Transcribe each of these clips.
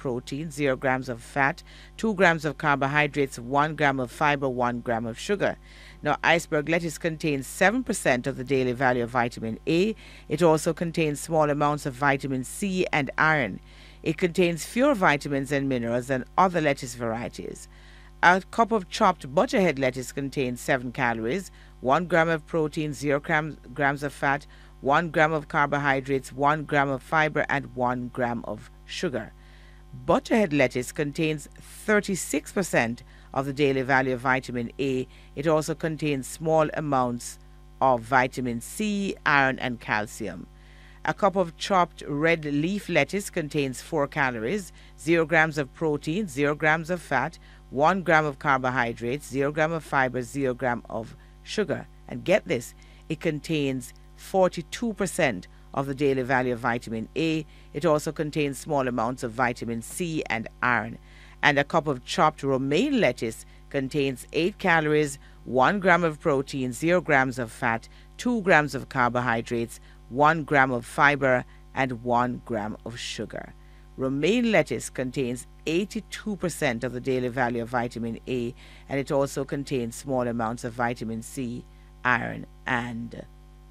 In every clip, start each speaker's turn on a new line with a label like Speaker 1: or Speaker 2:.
Speaker 1: protein, 0 grams of fat, 2 grams of carbohydrates, 1 gram of fiber, 1 gram of sugar. Now, iceberg lettuce contains 7% of the daily value of vitamin A. It also contains small amounts of vitamin C and iron. It contains fewer vitamins and minerals than other lettuce varieties. A cup of chopped butterhead lettuce contains 7 calories, 1 gram of protein, 0 grams of fat, 1 gram of carbohydrates, 1 gram of fiber, and 1 gram of sugar. Butterhead lettuce contains 36% of the daily value of vitamin A. It also contains small amounts of vitamin C, iron, and calcium. A cup of chopped red leaf lettuce contains 4 calories, 0 grams of protein, 0 grams of fat, 1 gram of carbohydrates, 0 gram of fiber, 0 gram of sugar. And get this, it contains 42% of the daily value of vitamin A. It also contains small amounts of vitamin C and iron. And a cup of chopped romaine lettuce contains 8 calories, 1 gram of protein, 0 grams of fat, 2 grams of carbohydrates, 1 gram of fiber, and 1 gram of sugar. Romaine lettuce contains 82% of the daily value of vitamin A, and it also contains small amounts of vitamin C, iron, and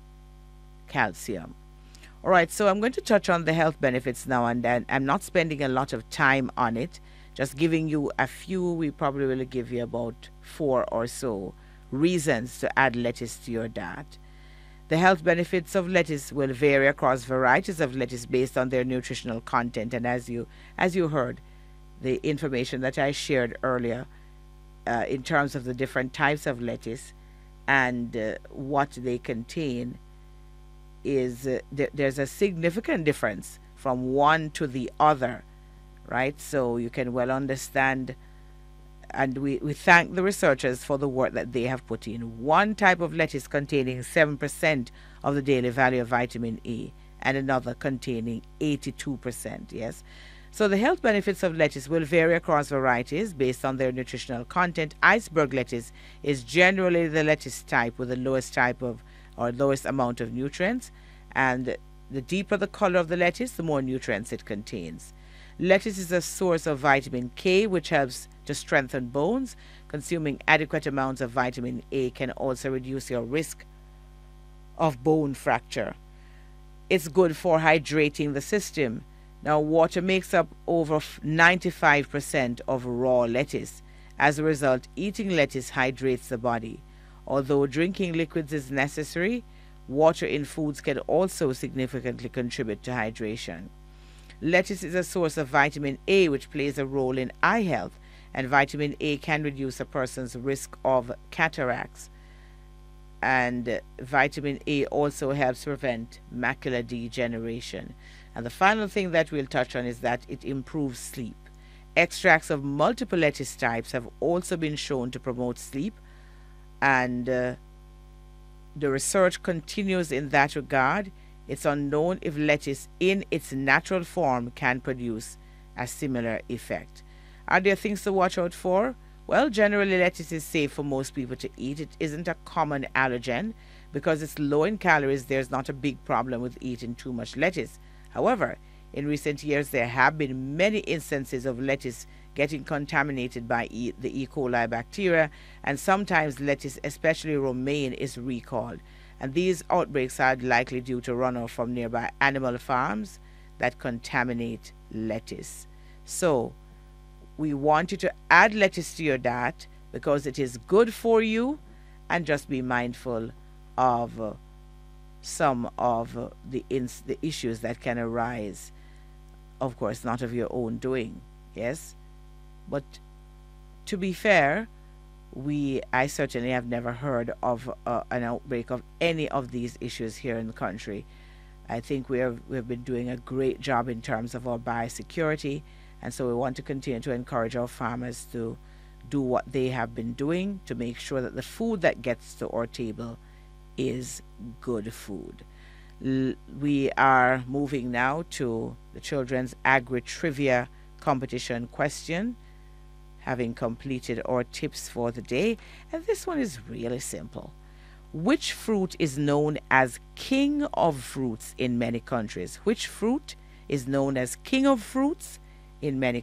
Speaker 1: calcium. All right, so I'm going to touch on the health benefits now, and then I'm not spending a lot of time on it, just giving you a few. We probably will give you about 4 or so reasons to add lettuce to your diet. The health benefits of lettuce will vary across varieties of lettuce based on their nutritional content, and as you heard, the information that I shared earlier in terms of the different types of lettuce and what they contain is there's a significant difference from one to the other, right? So you can well understand, and we thank the researchers for the work that they have put in. One type of lettuce containing 7% of the daily value of vitamin A, and another containing 82%, yes? So the health benefits of lettuce will vary across varieties based on their nutritional content. Iceberg lettuce is generally the lettuce type with the lowest amount of nutrients, and the deeper the color of the lettuce, the more nutrients it contains. Lettuce is a source of vitamin K, which helps to strengthen bones. Consuming adequate amounts of vitamin A can also reduce your risk of bone fracture. It's good for hydrating the system. Now, water makes up over 95% of raw lettuce. As a result, eating lettuce hydrates the body. Although drinking liquids is necessary, water in foods can also significantly contribute to hydration. Lettuce is a source of vitamin A, which plays a role in eye health, and vitamin A can reduce a person's risk of cataracts. And vitamin A also helps prevent macular degeneration. And the final thing that we'll touch on is that it improves sleep. Extracts of multiple lettuce types have also been shown to promote sleep, and the research continues in that regard. It's unknown if lettuce in its natural form can produce a similar effect. Are there things to watch out for? Well, generally lettuce is safe for most people to eat. It isn't a common allergen. Because it's low in calories, there's not a big problem with eating too much lettuce. However, in recent years, there have been many instances of lettuce getting contaminated by the E. coli bacteria, and sometimes lettuce, especially romaine, is recalled. And these outbreaks are likely due to runoff from nearby animal farms that contaminate lettuce. So, we want you to add lettuce to your diet because it is good for you, and just be mindful of some of the issues that can arise. Of course, not of your own doing, yes? But to be fair, I certainly have never heard of an outbreak of any of these issues here in the country. I think we've been doing a great job in terms of our biosecurity, and so we want to continue to encourage our farmers to do what they have been doing to make sure that the food that gets to our table is good food. We are moving now to the children's agri-trivia competition question, having completed our tips for the day. And this one is really simple. Which fruit is known as king of fruits in many countries? Which fruit is known as king of fruits in many